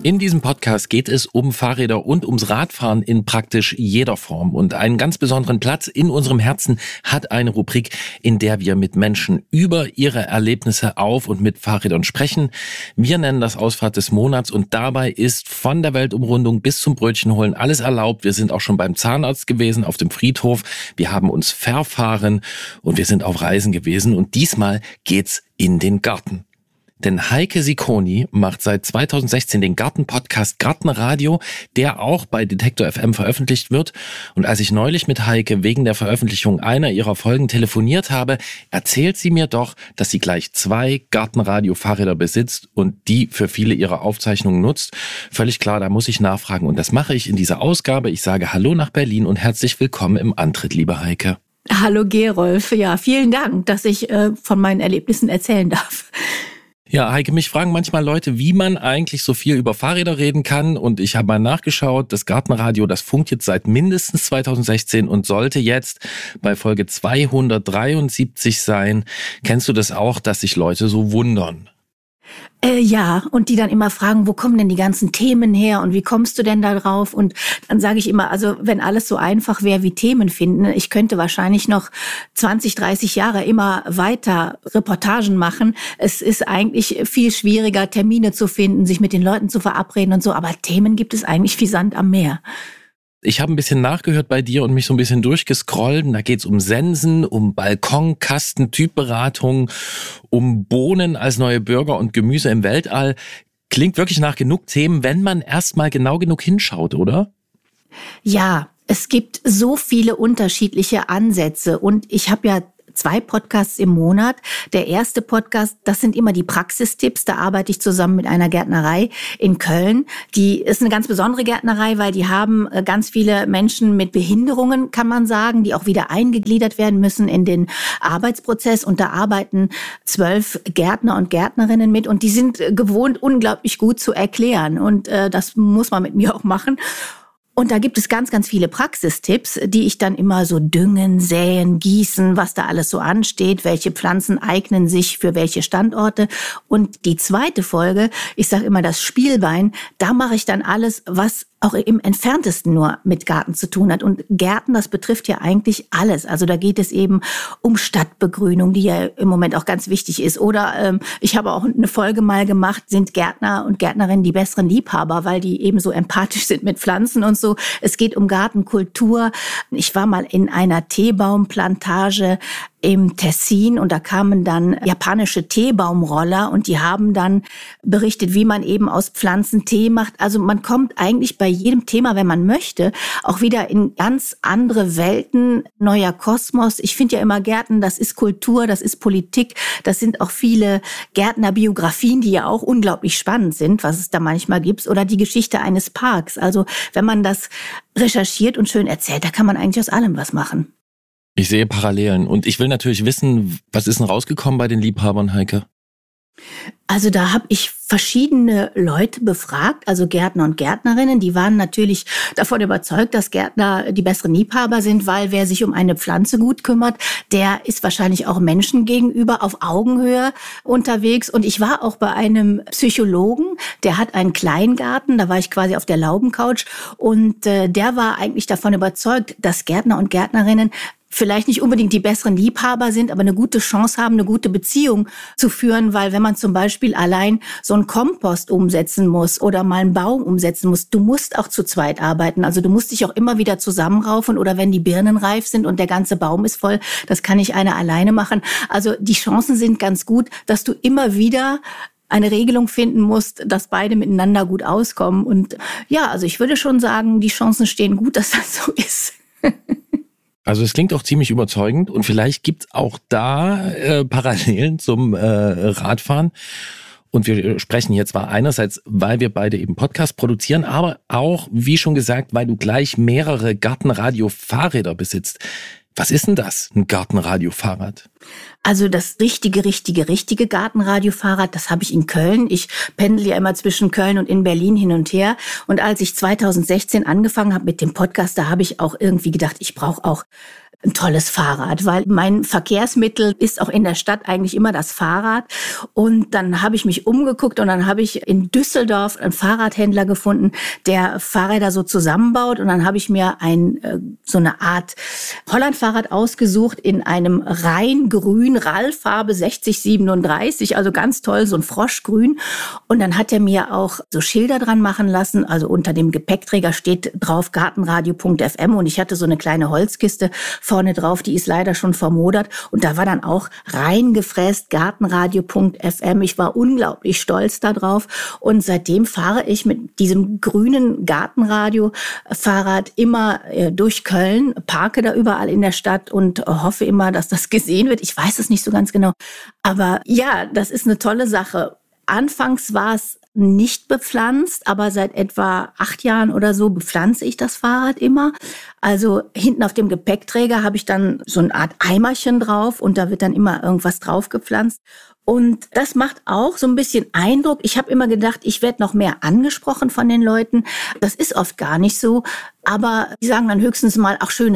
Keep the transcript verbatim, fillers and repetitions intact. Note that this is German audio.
In diesem Podcast geht es um Fahrräder und ums Radfahren in praktisch jeder Form. Und einen ganz besonderen Platz in unserem Herzen hat eine Rubrik, in der wir mit Menschen über ihre Erlebnisse auf und mit Fahrrädern sprechen. Wir nennen das Ausfahrt des Monats und dabei ist von der Weltumrundung bis zum Brötchenholen alles erlaubt. Wir sind auch schon beim Zahnarzt gewesen, auf dem Friedhof. Wir haben uns verfahren und wir sind auf Reisen gewesen. Und diesmal geht's in den Garten. Denn Heike Sicconi macht seit zweitausendsechzehn den Garten-Podcast Gartenradio, der auch bei Detektor F M veröffentlicht wird. Und als ich neulich mit Heike wegen der Veröffentlichung einer ihrer Folgen telefoniert habe, erzählt sie mir doch, dass sie gleich zwei Gartenradio-Fahrräder besitzt und die für viele ihrer Aufzeichnungen nutzt. Völlig klar, da muss ich nachfragen und das mache ich in dieser Ausgabe. Ich sage Hallo nach Berlin und herzlich willkommen im Antritt, liebe Heike. Hallo Gerolf, ja, vielen Dank, dass ich äh, von meinen Erlebnissen erzählen darf. Ja, Heike, mich fragen manchmal Leute, wie man eigentlich so viel über Fahrräder reden kann. Und ich habe mal nachgeschaut, das Gartenradio, das funkt jetzt seit mindestens zweitausendsechzehn und sollte jetzt bei Folge zweihundertdreiundsiebzig sein. Kennst du das auch, dass sich Leute so wundern? Äh, ja, und die dann immer fragen, wo kommen denn die ganzen Themen her und wie kommst du denn da drauf? Und dann sage ich immer, also wenn alles so einfach wäre wie Themen finden, ich könnte wahrscheinlich noch zwanzig, dreißig Jahre immer weiter Reportagen machen. Es ist eigentlich viel schwieriger, Termine zu finden, sich mit den Leuten zu verabreden und so, aber Themen gibt es eigentlich wie Sand am Meer. Ich habe ein bisschen nachgehört bei dir und mich so ein bisschen durchgescrollt. Da geht's um Sensen, um Balkonkasten, Typberatung, um Bohnen als neue Bürger und Gemüse im Weltall. Klingt wirklich nach genug Themen, wenn man erstmal genau genug hinschaut, oder? Ja, es gibt so viele unterschiedliche Ansätze und ich habe ja zwei Podcasts im Monat. Der erste Podcast, das sind immer die Praxistipps. Da arbeite ich zusammen mit einer Gärtnerei in Köln. Die ist eine ganz besondere Gärtnerei, weil die haben ganz viele Menschen mit Behinderungen, kann man sagen, die auch wieder eingegliedert werden müssen in den Arbeitsprozess. Und da arbeiten zwölf Gärtner und Gärtnerinnen mit. Und die sind gewohnt, unglaublich gut zu erklären. Und äh, das muss man mit mir auch machen. Und da gibt es ganz, ganz viele Praxistipps, die ich dann immer so düngen, säen, gießen, was da alles so ansteht, welche Pflanzen eignen sich für welche Standorte. Und die zweite Folge, ich sage immer das Spielbein, da mache ich dann alles, was auch im Entferntesten nur mit Garten zu tun hat. Und Gärten, das betrifft ja eigentlich alles. Also da geht es eben um Stadtbegrünung, die ja im Moment auch ganz wichtig ist. Oder ähm, ich habe auch eine Folge mal gemacht, sind Gärtner und Gärtnerinnen die besseren Liebhaber, weil die eben so empathisch sind mit Pflanzen und so. Es geht um Gartenkultur. Ich war mal in einer Teebaumplantage im Tessin und da kamen dann japanische Teebaumroller und die haben dann berichtet, wie man eben aus Pflanzen Tee macht. Also man kommt eigentlich bei jedem Thema, wenn man möchte, auch wieder in ganz andere Welten, neuer Kosmos. Ich finde ja immer Gärten, das ist Kultur, das ist Politik, das sind auch viele Gärtnerbiografien, die ja auch unglaublich spannend sind, was es da manchmal gibt, oder die Geschichte eines Parks. Also wenn man das recherchiert und schön erzählt, da kann man eigentlich aus allem was machen. Ich sehe Parallelen und ich will natürlich wissen, was ist denn rausgekommen bei den Liebhabern, Heike? Also da habe ich verschiedene Leute befragt, also Gärtner und Gärtnerinnen. Die waren natürlich davon überzeugt, dass Gärtner die besseren Liebhaber sind, weil wer sich um eine Pflanze gut kümmert, der ist wahrscheinlich auch Menschen gegenüber auf Augenhöhe unterwegs. Und ich war auch bei einem Psychologen, der hat einen Kleingarten, da war ich quasi auf der Laubencouch und äh, der war eigentlich davon überzeugt, dass Gärtner und Gärtnerinnen vielleicht nicht unbedingt die besseren Liebhaber sind, aber eine gute Chance haben, eine gute Beziehung zu führen, weil wenn man zum Beispiel allein so einen Kompost umsetzen muss oder mal einen Baum umsetzen muss, du musst auch zu zweit arbeiten. Also du musst dich auch immer wieder zusammenraufen oder wenn die Birnen reif sind und der ganze Baum ist voll, das kann nicht einer alleine machen. Also die Chancen sind ganz gut, dass du immer wieder eine Regelung finden musst, dass beide miteinander gut auskommen. Und ja, also ich würde schon sagen, die Chancen stehen gut, dass das so ist. Also es klingt auch ziemlich überzeugend und vielleicht gibt's auch da äh, Parallelen zum äh, Radfahren. Und wir sprechen hier zwar einerseits, weil wir beide eben Podcast produzieren, aber auch, wie schon gesagt, weil du gleich mehrere Gartenradio-Fahrräder besitzt. Was ist denn das, ein Gartenradio-Fahrrad? Also das richtige, richtige, richtige Gartenradio-Fahrrad, das habe ich in Köln. Ich pendel ja immer zwischen Köln und in Berlin hin und her. Und als ich zweitausendsechzehn angefangen habe mit dem Podcast, da habe ich auch irgendwie gedacht, ich brauche auch ein tolles Fahrrad, weil mein Verkehrsmittel ist auch in der Stadt eigentlich immer das Fahrrad. Und dann habe ich mich umgeguckt und dann habe ich in Düsseldorf einen Fahrradhändler gefunden, der Fahrräder so zusammenbaut. Und dann habe ich mir ein, so eine Art Holland-Fahrrad ausgesucht in einem rein grün, R A L-Farbe sechzig siebenunddreißig, also ganz toll, so ein Froschgrün. Und dann hat er mir auch so Schilder dran machen lassen, also unter dem Gepäckträger steht drauf gartenradio punkt f m und ich hatte so eine kleine Holzkiste vorne drauf, die ist leider schon vermodert und da war dann auch reingefräst gartenradio punkt f m. Ich war unglaublich stolz darauf und seitdem fahre ich mit diesem grünen Gartenradio-Fahrrad immer durch Köln, parke da überall in der Stadt und hoffe immer, dass das gesehen wird. Ich weiß es nicht so ganz genau, aber ja, das ist eine tolle Sache. Anfangs war es nicht bepflanzt, aber seit etwa acht Jahren oder so bepflanze ich das Fahrrad immer. Also hinten auf dem Gepäckträger habe ich dann so eine Art Eimerchen drauf und da wird dann immer irgendwas drauf gepflanzt. Und das macht auch so ein bisschen Eindruck. Ich habe immer gedacht, ich werde noch mehr angesprochen von den Leuten. Das ist oft gar nicht so. Aber die sagen dann höchstens mal, ach schön,